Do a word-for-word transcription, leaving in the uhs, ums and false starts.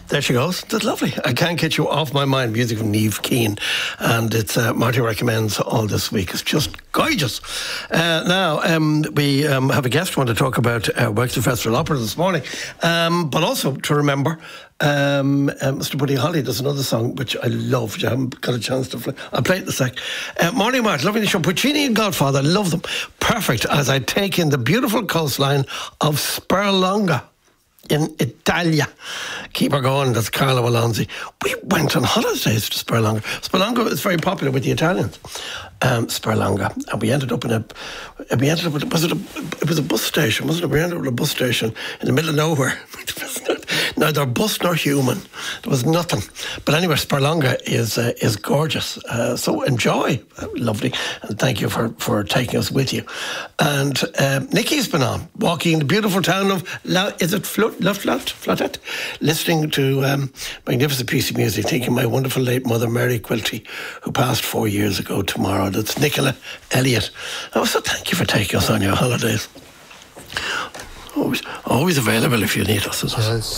There she goes. That's lovely. I Can't Get You Off My Mind, music from Niamh Keane. And it's uh, Marty Recommends all this week. It's just gorgeous. Uh, now, um, we um, have a guest we want to talk about uh, Wexford Festival Opera this morning. Um, but also to remember, um, uh, Mister Buddy Holly does another song which I love. I haven't got a chance to play. I'll play it in a sec. Uh, morning, Martin. Loving the show. Puccini and Godfather. Love them. Perfect as I take in the beautiful coastline of Sperlonga in Italia. Keep her going. That's Carlo Alonzi. We went on holidays to Sperlonga. Sperlonga is very popular with the Italians. Um, Sperlonga, and we ended up in a. We ended up. With, was it a? It was a bus station, wasn't it? We ended up at a bus station in the middle of nowhere. Neither bus nor human. There was nothing. But anyway, Sperlonga is uh, is gorgeous. Uh, so enjoy. Uh, lovely. And thank you for, for taking us with you. And um, Nikki's been on, walking the beautiful town of, La, is it Flut, La Flat, Flatet? Listening to um, magnificent piece of music, thinking my wonderful late mother, Mary Quilty, who passed four years ago tomorrow. That's Nicola Elliott. Oh, so thank you for taking us on your holidays. Always, always available if you need us. Isn't it?